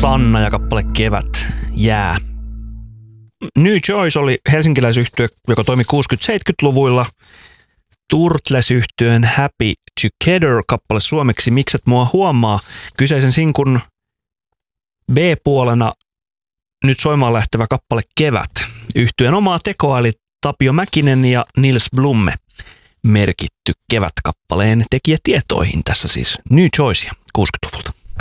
Sanna ja kappale Kevät jää. New Choice oli helsinkiläisyhtye, joka toimi 60-70-luvuilla. Turtles-yhtyeen Happy Together-kappale suomeksi Mikset mua huomaa. Kyseisen sinkun B-puolena nyt soimaan lähtevä kappale Kevät. Yhtyeen omaa tekoa eli Tapio Mäkinen ja Nils Blumme merkitty Kevät-kappaleen tekijätietoihin. Tässä siis New Choicea 60-luvulta.